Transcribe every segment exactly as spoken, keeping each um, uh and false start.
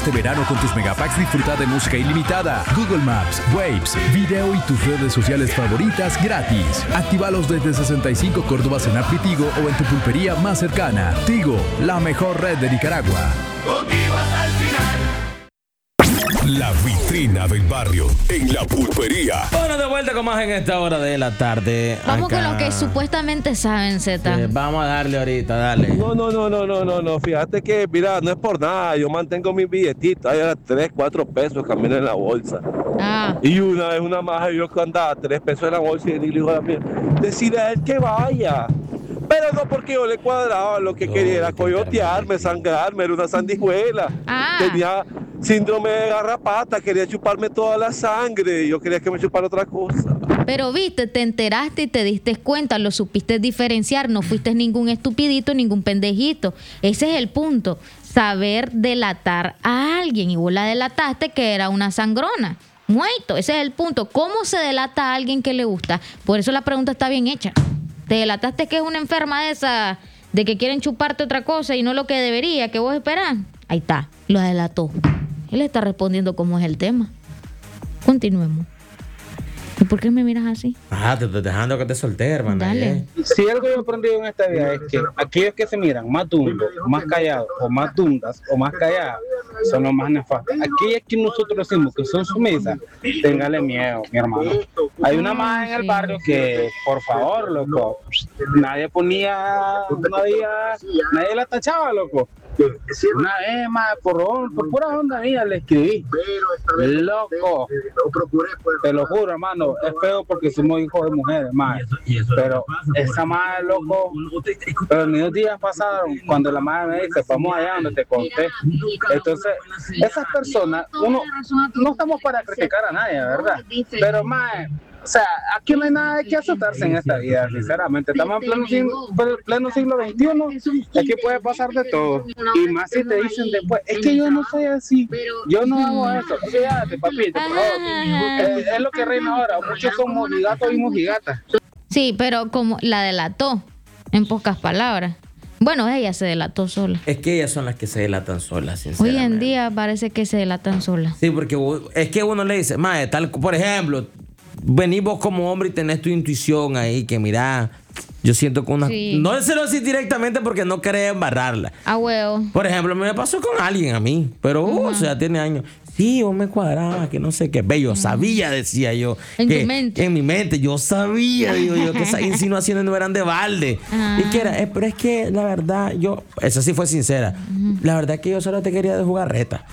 Este verano con tus megapacks disfruta de música ilimitada, Google Maps, Waves, video y tus redes sociales favoritas gratis. Actívalos desde sesenta y cinco Córdobas en App y Tigo o en tu pulpería más cercana. Tigo, la mejor red de Nicaragua. Contigo hasta el final. La vitrina del barrio en la pulpería. Bueno, de vuelta con más en esta hora de la tarde. Vamos acá. con lo que supuestamente saben, Z. Sí, vamos a darle ahorita, dale. No, no, no, no, no, no, no. Fíjate que, mira, no es por nada. Yo mantengo mis billetitos. Hay a tres, cuatro pesos camino en la bolsa. Ah. Y una vez una maja vio que andaba tres pesos en la bolsa y le dijo a la mía, decirle a él que vaya. Pero no porque yo le cuadraba, lo que no, quería era coyotearme, sangrarme, era una sandijuela. Ah. Tenía síndrome de garrapata, quería chuparme toda la sangre y yo quería que me chupara otra cosa. Pero viste, te enteraste y te diste cuenta, lo supiste diferenciar, no fuiste ningún estupidito, ningún pendejito. Ese es el punto, saber delatar a alguien y vos la delataste que era una sangrona. Muerto, ese es el punto. ¿Cómo se delata a alguien que le gusta? Por eso la pregunta está bien hecha. Te delataste que es una enferma de esa, de que quieren chuparte otra cosa y no lo que debería, que vos esperás. Ahí está, lo delató. Él está respondiendo cómo es el tema. Continuemos. ¿Y por qué me miras así? Ah, te estoy dejando que te solté, hermano. Dale. ¿eh? Si algo yo he aprendido en esta vida es que aquellos que se miran más dundos, más callados, o más dundas, o más calladas, son los más nefastos. Aquellas que nosotros decimos que son sumisas, téngale miedo, mi hermano. Hay una más en el barrio que, por favor, loco, nadie ponía, nadie, nadie la tachaba, loco. Una vez más, por, por pura onda mía le escribí. Loco, te lo juro, hermano, es feo porque somos hijos de mujeres, más. Pero esa madre, loco, pero ni dos días pasaron cuando la madre me dice, vamos allá donde te conté. Entonces, esas personas, uno, no estamos para criticar a nadie, ¿verdad? Pero más, o sea, aquí no hay nada de que asustarse en esta vida, sinceramente. Estamos en pleno siglo, pleno siglo veintiuno, aquí puede pasar de todo. Y más si te dicen después, es que yo no soy así, yo no hago eso. Fíjate, papito, por favor. Es, es lo que reina ahora, muchos son mojigatos y mojigatas. Sí, pero como la delató, en pocas palabras. Bueno, ella se delató sola. Es que ellas son las que se delatan solas, sinceramente. Hoy en día parece que se delatan solas. Sí, porque es que uno le dice, mae, tal, por ejemplo, venís vos como hombre y tenés tu intuición ahí, que mira, yo siento que una... Sí. No se lo decís directamente porque no querés embarrarla. Ah, huevo. Por ejemplo, me pasó con alguien a mí, pero, uh, uh-huh. o sea, tiene años. Sí, vos me cuadrabas, que no sé qué. Ve, yo uh-huh. sabía, decía yo. En que, tu mente. En mi mente, yo sabía, digo yo, que esas insinuaciones no eran de balde. Uh-huh. Y que era, eh, pero es que la verdad, yo, esa sí fue sincera. Uh-huh. La verdad es que yo solo te quería de jugarreta.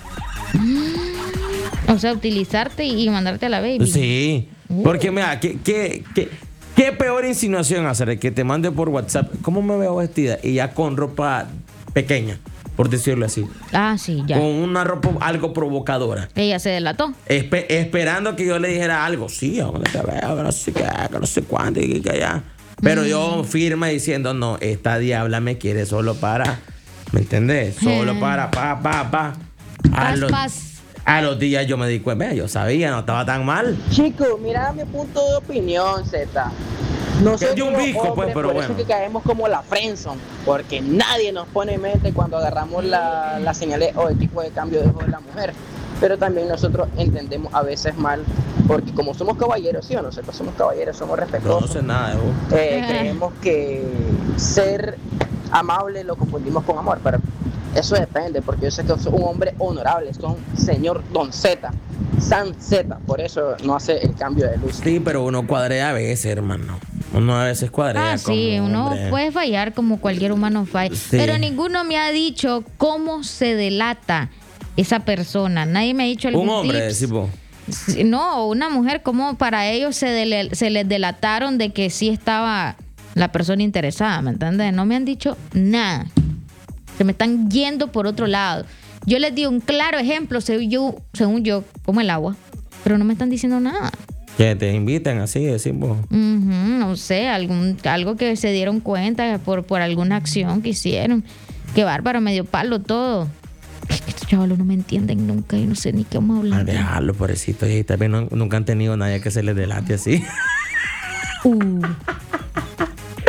O sea, utilizarte y mandarte a la baby. Sí. Porque mira, ¿qué, qué, qué, qué peor insinuación hacer? Que te mande por WhatsApp, ¿cómo me veo vestida? Y ya con ropa pequeña, por decirlo así. Ah, sí, ya. Con una ropa algo provocadora. Ella se delató. Espe- esperando que yo le dijera algo. Sí, ¿dónde te veo? Que no sé qué, que no sé cuánto, y que allá. Pero mm. yo firme diciendo, no, esta diabla me quiere solo para, ¿me entendés? Solo para, pa, pa, pa. Paz, los, paz. A los días yo me di cuenta, yo sabía, no estaba tan mal. Chico, mira mi punto de opinión, Z. Nosotros de un bico, hombres, pues, pero por bueno. eso es que caemos como la friendzone, porque nadie nos pone en mente cuando agarramos la, la señales o el tipo de cambio de ojo de la mujer. Pero también nosotros entendemos a veces mal, porque como somos caballeros, sí o no, nosotros somos caballeros, somos respetuosos. No, no sé nada de vos. Eh, creemos que ser amable lo confundimos con amor, pero eso depende, porque yo sé que soy un hombre honorable, soy un señor Don Z, San Z, por eso no hace el cambio de luz. Sí, pero uno cuadrea a veces, hermano. Uno a veces cuadrea. Ah, sí, como uno hombre. puede fallar como cualquier humano falla. Sí. Pero ninguno me ha dicho cómo se delata esa persona. Nadie me ha dicho algún Un hombre, tips. decís vos. No, una mujer, como para ellos se, dele, se les delataron de que sí estaba la persona interesada, ¿me entiendes? No me han dicho nada. Se me están yendo por otro lado. Yo les di un claro ejemplo, según yo, según yo, como el agua, pero no me están diciendo nada. Que te invitan así, decimos. Uh-huh, no sé, algún, algo que se dieron cuenta por, por alguna acción que hicieron. Qué bárbaro, medio palo todo. Es que estos chavalos no me entienden nunca, yo no sé ni qué vamos a hablar. Ah, déjalo, pobrecito. Y también no, nunca han tenido nadie que se les delate así. Uh.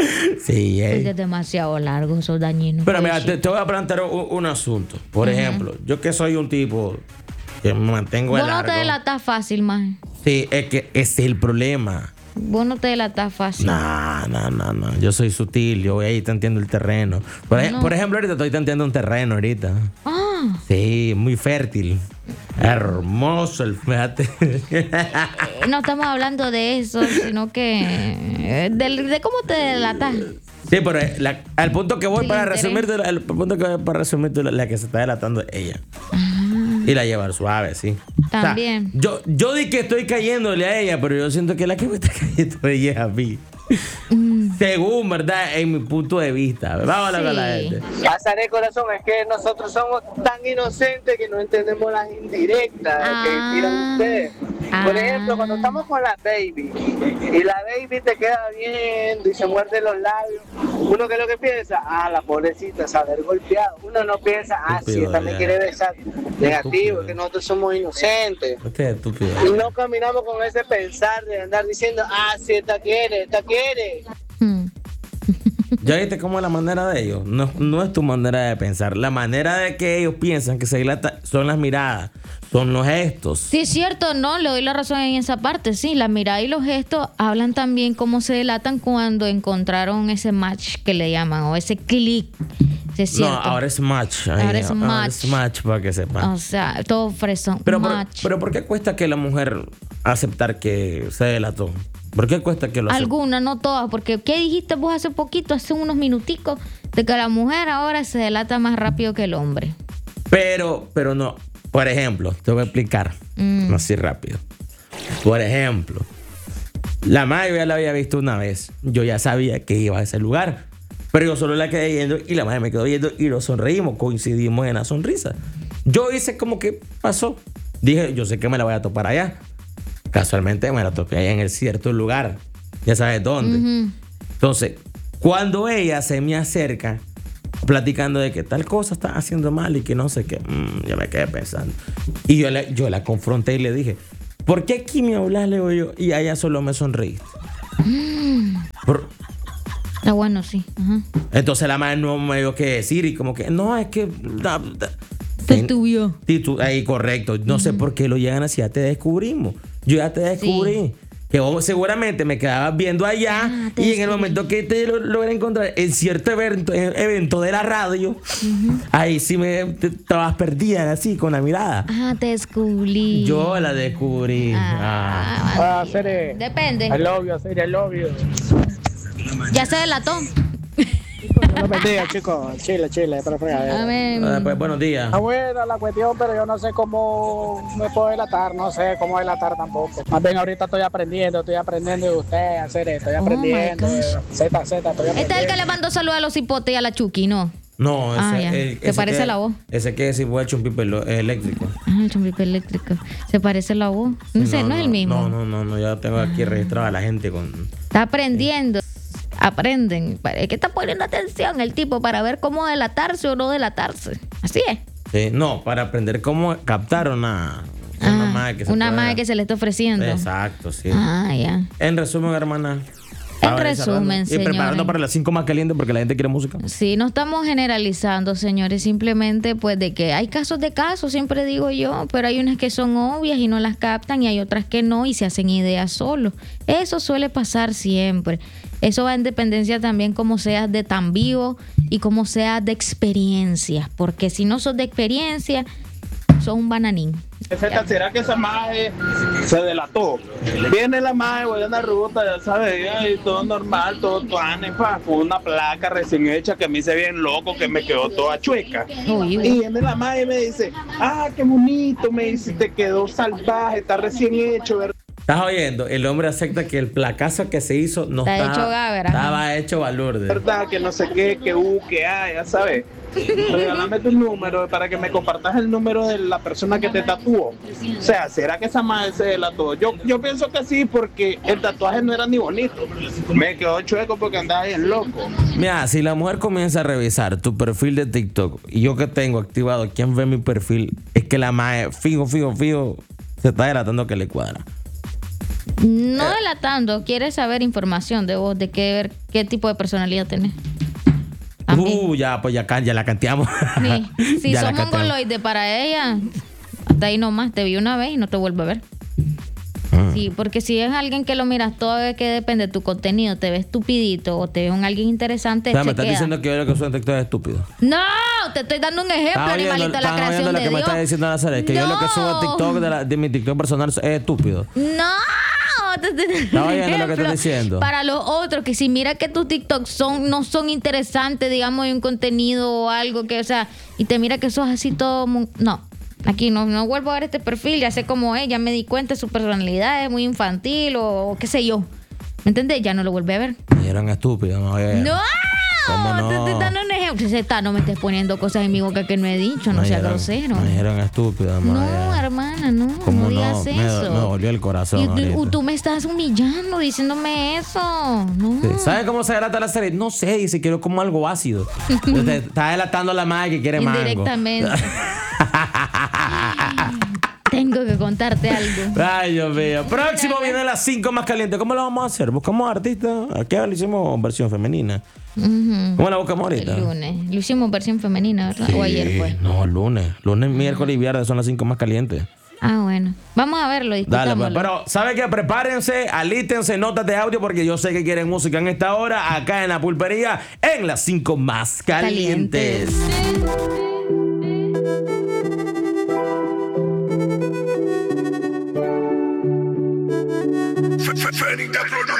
Sí, Porque eh. es demasiado largo, eso es dañino. Pero mira, Pues, te, te voy a plantear un, un asunto. Por Ujú. ejemplo, yo que soy un tipo que me mantengo de Vos no largo. te delatas fácil, más. Sí, es que ese es el problema. Vos no te delatas fácil. No, no, no, no. Yo soy sutil, yo voy ahí tanteando el terreno. Por, ej- No. por ejemplo, ahorita estoy tanteando un terreno ahorita. Ah, Sí, muy fértil. Hermoso el fíjate. eh, no estamos hablando de eso, sino que eh, de, de cómo te delatas. Sí, pero eh, la- al punto que voy Sí, para le interesa. resumirte, al punto que voy para resumirte, la, la que se está delatando es ella. Y la llevar suave, sí. También. O sea, yo, yo di que estoy cayéndole a ella, pero yo siento que la que me está cayendo ella es a mí. Según, ¿verdad? En mi punto de vista. Vamos a hablar con la Sí. gente. Pasaré corazón, es que nosotros somos tan inocentes que no entendemos las indirectas Ah. que tiran ustedes. Por Ah. ejemplo, cuando estamos con la baby y la baby te queda viendo y se muerde los labios, uno que es lo que piensa, ah, la pobrecita se haber golpeado. Uno no piensa, ah, sí, Estúpido, esta me ya. quiere besar. Negativo, Estúpido. es que nosotros somos inocentes. Usted es estúpido. Y no caminamos con ese pensar de andar diciendo, ah, sí, esta quiere, esta quiere. Hmm. ¿Ya viste cómo es la manera de ellos? No, no es tu manera de pensar. La manera de que ellos piensan que se dilata son las miradas, son los gestos. Sí, es cierto, no, le doy la razón en esa parte. Sí, la mirada y los gestos hablan también cómo se delatan cuando encontraron ese match que le llaman o ese click. Sí, es No, cierto. ahora es match. Ahora Ahí, es ahora match. es match para que sepan. O sea, todo fresón. Pero, por- match. pero ¿por qué cuesta que la mujer aceptar que se delató? ¿Por qué cuesta que lo acepte? Algunas, no todas, porque ¿qué dijiste vos hace poquito, hace unos minuticos, de que la mujer ahora se delata más rápido que el hombre? Pero, pero no. Por ejemplo, te voy a explicar. Mm. Así rápido. Por ejemplo, la madre yo ya la había visto una vez. Yo ya sabía que iba a ese lugar. Pero yo solo la quedé viendo y la madre me quedó viendo y nos sonreímos, coincidimos en la sonrisa. Yo hice como que pasó. Dije, yo sé que me la voy a topar allá. Casualmente me la topé allá en el cierto lugar. Ya sabes dónde. Ujú. Entonces, cuando ella se me acerca, platicando de que tal cosa está haciendo mal y que no sé qué, mm, yo me quedé pensando. Y yo, le, yo la confronté y le dije, ¿por qué aquí me hablas, le digo yo? Y a ella solo me sonreíste. Por- Está bueno, sí. Ajá. Entonces la madre no me dio qué decir y como que, no, es que... da- da- Te Ten- tuyo. Sí, tú- ahí correcto. No sé por qué lo llegan así, ya te descubrimos. Yo ya te descubrí. Que vos seguramente me quedabas viendo allá Ah, te y en el descubrí. momento que te lo logré encontrar en cierto evento, en- evento de la radio, ahí sí me te- estabas perdida así con la mirada. Ah, te descubrí. Yo la descubrí. Ah. Ah, Ah, Cere. Depende. I love you, Cere, I love you. Ya se delató. No me digas, chicos. Chile, chile, para fregar. A ver. Ah, pues, buenos días. Está buena la cuestión, pero yo no sé cómo me puedo delatar, no sé cómo delatar tampoco. Más bien ahorita estoy aprendiendo, estoy aprendiendo de usted a hacer esto, estoy Oh, aprendiendo. my gosh. Z, Z, estoy aprendiendo. Este es el que le mandó saludos a los hipotes y a la Chucky, ¿no? No, ese, Ah, ya. el- ¿Te ese parece que- la voz? Ese que si voy a echar un pipe lo- eléctrico. Ah, el chompipe eléctrico. Se parece la voz. No sé, no, es el mismo. No, no, no, no, ya tengo aquí registrada a la gente con... Está aprendiendo. Aprenden. Es que está poniendo atención el tipo para ver cómo delatarse o no delatarse. Así es. Sí, no, para aprender cómo captar una, una Ah, madre que se una pueda- madre que se le está ofreciendo. Exacto, sí. Ah, ya. En resumen, hermana. En a ver, resumen, cerrando. Y preparando señores. para las cinco más calientes porque la gente quiere música. Sí, no estamos generalizando, señores, simplemente pues de que hay casos de casos, siempre digo yo, pero hay unas que son obvias y no las captan y hay otras que no y se hacen ideas solo. Eso suele pasar siempre. Eso va en dependencia también como seas de tan vivo y como seas de experiencia, porque si no sos de experiencia, sos un bananín. Z, ¿será que esa maje se delató? Viene la maje, voy a una ruta, ya sabes, y todo normal, todo tuane, pa, con una placa recién hecha que me hice bien loco, que me quedó toda chueca. Uy, uy. Y viene la maje y me dice, ah, qué bonito, me dice, te quedó salvaje, está recién hecho, ¿verdad? ¿Estás oyendo? El hombre acepta que el placazo que se hizo no Está estaba, hecho gávera. estaba hecho balurde. ¿Verdad? Que no sé qué, que U, que A, ya sabes. Regálame tu número para que me compartas el número de la persona que te tatuó. O sea, ¿será que esa madre se delató? Yo, yo pienso que sí, porque el tatuaje no era ni bonito. Me quedó chueco porque andaba bien loco. Mira, si la mujer comienza a revisar tu perfil de TikTok y yo que tengo activado, ¿quién ve mi perfil? Es que la madre, fijo, fijo, fijo, se está delatando que le cuadra. No delatando, quieres saber información de vos, de qué ver, qué tipo de personalidad tenés. Uh, ya, pues ya, ya la canteamos. Sí. Si Ya la sos canteamos. mongoloide para ella, hasta ahí nomás, te vi una vez y no te vuelvo a ver. Mm. Sí, porque si es alguien que lo miras todo que depende de tu contenido, te ve estupidito o te ve un alguien interesante, O sea, se me estás queda. diciendo que yo lo que uso en TikTok es estúpido. No, te estoy dando un ejemplo, Estaba oyendo, animalito, la estaba creación oyendo lo de que me Dios. está diciendo Nazaret, que yo lo que subo a No. TikTok de, la- de mi TikTok personal es estúpido. No, te estoy dando Estaba un oyendo lo que ejemplo. estás diciendo. Para los otros, que si mira que tus TikToks son, no son interesantes, digamos, de un contenido o algo que, o sea, y te mira que sos así todo. mu- No, aquí no, no vuelvo a ver este perfil, ya sé cómo es, ya me di cuenta, su personalidad es muy infantil o, o qué sé yo. ¿Me entendés? Ya no lo vuelve a ver. Y eran estúpidos, no voy a ver. ¡No! ¿Cómo no? Te estoy dando un ejemplo. Se está, no me estés poniendo cosas en mi boca que no he dicho, no Me sea dijeron- grosero. Me dijeron estúpido, No, madre. hermana, no, ¿Cómo no digas no? Me, eso. me dolió el corazón. Y tú, ahorita. tú me estás humillando diciéndome eso. No. Sí. ¿Sabes cómo se delata la serie? No sé, dice, quiero como algo ácido. Te está delatando a la madre que quiere mango. Indirectamente. Tengo que contarte algo. Ay, Dios mío. Próximo viene las cinco más calientes. ¿Cómo lo vamos a hacer? ¿Buscamos artistas? Aquí le hicimos versión femenina. Ujú. ¿Cómo la buscamos ahorita? El lunes. Lo hicimos versión femenina, ¿verdad? Sí. O ayer fue. No, lunes. Lunes, miércoles y viernes son las cinco más calientes. Ah, bueno. Vamos a verlo, Dale, discutámoslo. pues. Pero, ¿sabe qué? Prepárense, alístense, notas de audio, porque yo sé que quieren música en esta hora, acá en la pulpería, en las cinco más calientes. Fenita Production.